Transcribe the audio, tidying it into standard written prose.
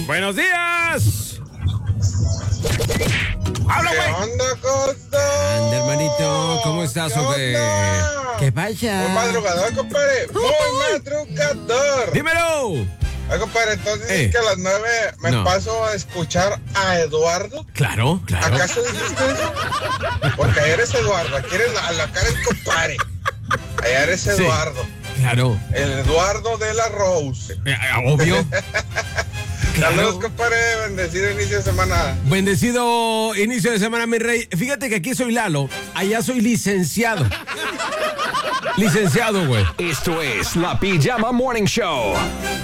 Buenos días. ¡Habla, güey! ¿Qué onda, Costa? Anda, hermanito, ¿cómo estás, ¿Qué hombre? onda? ¿Qué pasa? Muy madrugador, compadre. Muy madrugador. ¡Dímelo! Ay, compadre, entonces dices que a las 9 me No. paso a escuchar a Eduardo. Claro. ¿Acaso dijiste eso? Porque ayer es Eduardo. Aquí eres a la cara del compadre. Allá eres Sí. Eduardo. Claro. El Eduardo de la Rose. Obvio. Saludos, compadre. Bendecido inicio de semana. Bendecido inicio de semana, mi rey. Fíjate que aquí soy Lalo, allá soy licenciado. Licenciado, güey. Esto es la Pijama Morning Show.